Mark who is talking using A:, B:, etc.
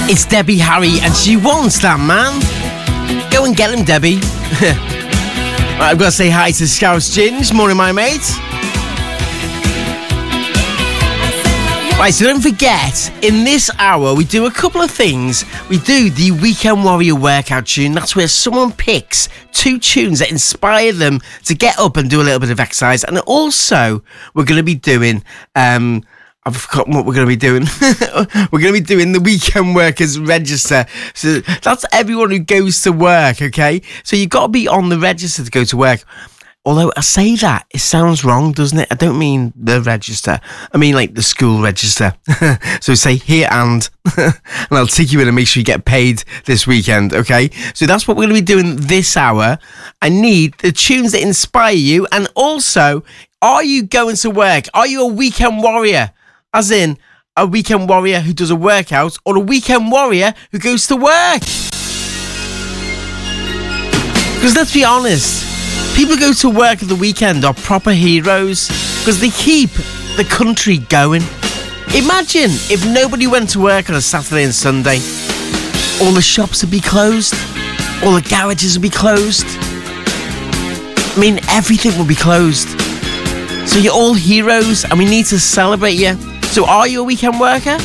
A: It's Debbie Harry and she wants that man. Go and get him, Debbie. Right, I've got to say hi to Scouse Ginge. Morning, my mate. Right, so don't forget, in this hour, we do a couple of things. We do the Weekend Warrior workout tune. That's where someone picks 2 tunes that inspire them to get up and do a little bit of exercise. And also, we're going to be doing... I've forgotten what we're going to be doing. We're going to be doing the Weekend Workers Register. So that's everyone who goes to work, okay? So you've got to be on the register to go to work. Although I say that, it sounds wrong, doesn't it? I don't mean the register. I mean like the school register. So say here and I'll take you in and make sure you get paid this weekend, okay? So that's what we're going to be doing this hour. I need the tunes that inspire you. And also, are you going to work? Are you a weekend warrior? As in, a weekend warrior who does a workout or a weekend warrior who goes to work? Because let's be honest, people who go to work at the weekend are proper heroes because they keep the country going. Imagine if nobody went to work on a Saturday and Sunday. All the shops would be closed. All the garages would be closed. I mean, everything would be closed. So you're all heroes and we need to celebrate you. So are you a weekend worker?